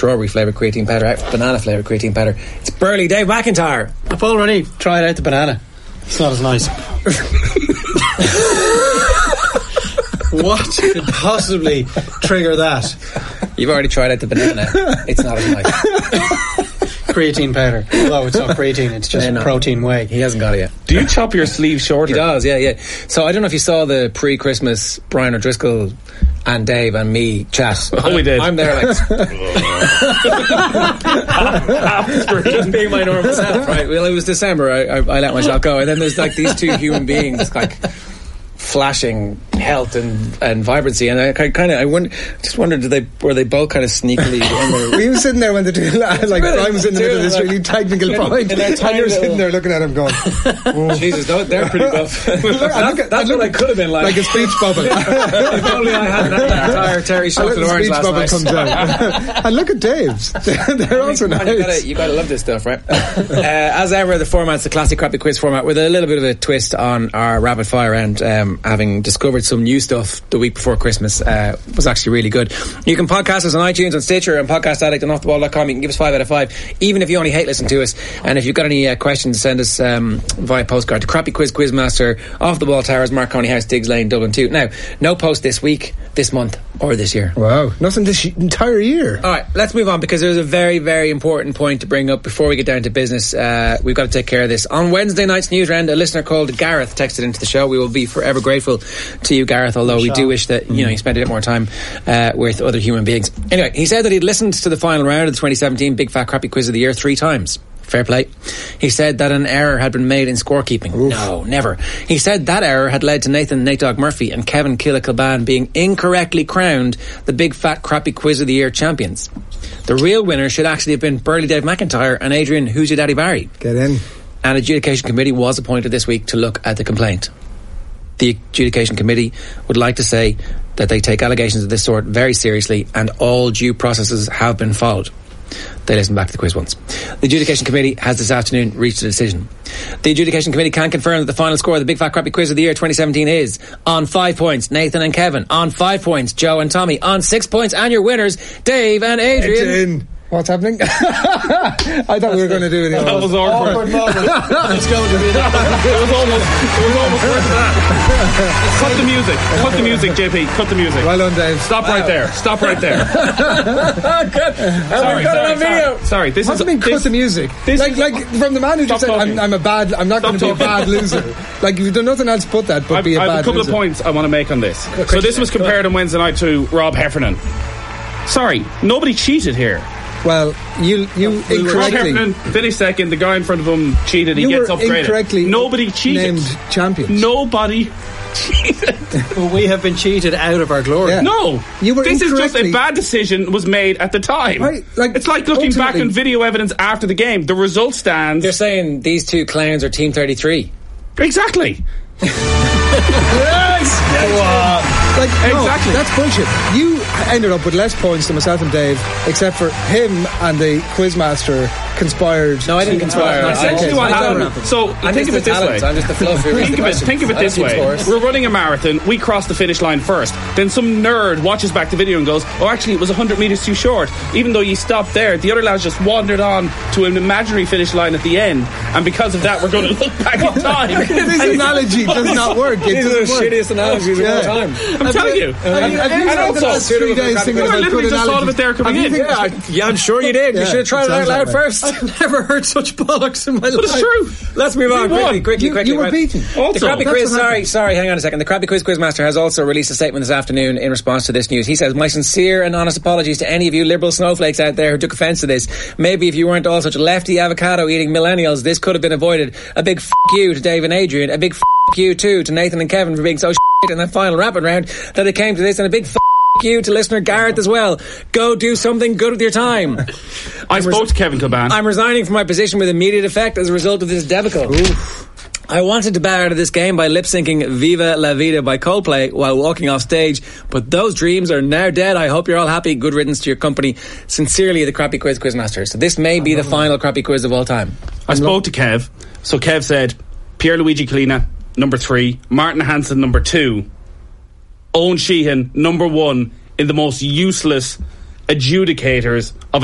strawberry flavoured creatine powder, out for banana flavoured creatine powder. It's Burley Dave McIntyre. I've already tried out the banana. It's not as nice. What could possibly trigger that? You've already tried out the banana. It's not as nice. Creatine powder. Although it's not creatine, it's just protein whey. He hasn't got it yet. Do you chop your sleeves shorter? He does, yeah. So I don't know if you saw the pre-Christmas Brian O'Driscoll and Dave and me chat. Oh, we did. I'm there like just being my normal self, right? Well, it was December. I let myself go, and then there's like these two human beings like flashing health and vibrancy, and I just wondered, were they both kind of sneakily in there? Were you sitting there when the two like Brian was in the middle of this really technical point, and you're sitting there looking at him going, oh. Jesus, they're pretty buff. That's what I could have been like a speech bubble. If only I had that entire Terry Shotton orange last night. Comes out. And look at Dave's. They're also nice. You gotta love this stuff, right? As ever, the format's the classic crappy quiz format with a little bit of a twist on our rapid fire round. Having discovered some new stuff the week before Christmas, was actually really good. You can podcast us on iTunes, on Stitcher, and Podcast Addict, and offtheball.com. You can give us 5 out of 5, even if you only hate listening to us. And if you've got any questions, send us via postcard to Crappy Quiz Quizmaster, Off the Ball Towers, Marconi House, Diggs Lane, Dublin 2. Now, no post this week, this month, or this year. Wow, nothing this entire year. Alright, let's move on, because there's a very, very important point to bring up before we get down to business. We've got to take care of this. On Wednesday night's news round, a listener called Gareth texted into the show. We will be forever grateful to you, Gareth, although we do wish that you spent a bit more time with other human beings. Anyway, he said that he'd listened to the final round of the 2017 Big Fat Crappy Quiz of the Year 3 times. Fair play. He said that an error had been made in scorekeeping. Oof. No, never. He said that error had led to Nathan Nate Dog Murphy and Kevin Killican being incorrectly crowned the Big Fat Crappy Quiz of the Year champions. The real winner should actually have been Burley Dave McIntyre and Adrian Who's Your Daddy Barry. Get in. An adjudication committee was appointed this week to look at the complaint. The adjudication committee would like to say that they take allegations of this sort very seriously and all due processes have been followed. They listen back to the quiz once. The adjudication committee has this afternoon reached a decision. The adjudication committee can confirm that the final score of the Big Fat Crappy Quiz of the Year 2017 is on 5 points, Nathan and Kevin. On 5 points, Joe and Tommy. On 6 points, and your winners, Dave and Adrian. What's happening? I thought we were going to do it. That was awkward. It's going to be that. It was almost worse than that. Cut the music, JP. Cut the music. Well done, Dave. Stop right there. Sorry. This What's mean cut the music? Like from the man who just said, I'm not going to be a bad loser. Like you've done nothing else but that, but be a bad loser. I have a couple of points I want to make on this. So this was compared on Wednesday night to Rob Heffernan. Sorry, nobody cheated here. Well, you incorrectly... Rob Heffernan finished second. The guy in front of him cheated. He gets upgraded. Incorrectly nobody cheated. Named champions. Nobody cheated. Well, we have been cheated out of our glory. Yeah. No, this is just a bad decision was made at the time. Right, it's like looking back on video evidence after the game. The result stands. They're saying these two clowns are Team 33. Exactly. Yes! Exactly. That's bullshit. You ended up with less points than myself and Dave, except for him and the quizmaster conspired. No, I didn't conspire. Essentially what happened. So think of it this way. I'm just the fluff. Think of it this way. We're running a marathon. We cross the finish line first. Then some nerd watches back the video and goes, "Oh, actually, it was 100 metres too short." Even though you stopped there, the other lads just wandered on to an imaginary finish line at the end. And because of that, we're going to look back in time. This analogy does not work. These are the shittiest analogies of all time. I'm telling you. And also, 3 days thinking I about literally good just thought of it there coming in. Yeah, I'm sure you did. You should have tried it out loud first. I've never heard such bollocks in my life. But it's true. Let's move on quickly. You were beaten. The Crappy Quiz, sorry, hang on a second. The Crappy Quiz Quizmaster has also released a statement this afternoon in response to this news. He says, "My sincere and honest apologies to any of you liberal snowflakes out there who took offence to this. Maybe if you weren't all such lefty avocado eating millennials, this could have been avoided. A big f*** you to Dave and Adrian. A big f*** you too to Nathan and Kevin for being so shit in that final rapid round that it came to this, and a big f*** you to listener Gareth as well. Go do something good with your time." I spoke to Kevin Kilban. I'm resigning from my position with immediate effect as a result of this debacle. Oof. I wanted to bow out of this game by lip-syncing Viva La Vida by Coldplay while walking off stage, but those dreams are now dead. I hope you're all happy. Good riddance to your company. Sincerely, the Crappy Quiz Quizmaster. So this may be the final Crappy Quiz of all time. I spoke to Kev. So Kev said, Pierluigi Collina, number 3. Martin Hansen, number 2. Owen Sheehan, number 1 in the most useless adjudicators of